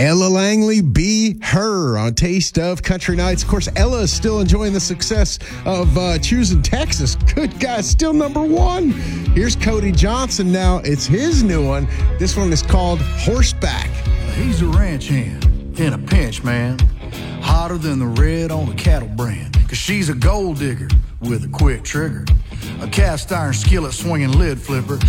Ella Langley, Be Her on Taste of Country Nights. Of course, Ella is still enjoying the success of Choosing Texas. Good guy, still number one. Here's Cody Johnson now. It's his new one. This one is called Horseback. He's a ranch hand in a pinch, man. Hotter than the red on a cattle brand. 'Cause she's a gold digger with a quick trigger. A cast iron skillet swinging lid flipper.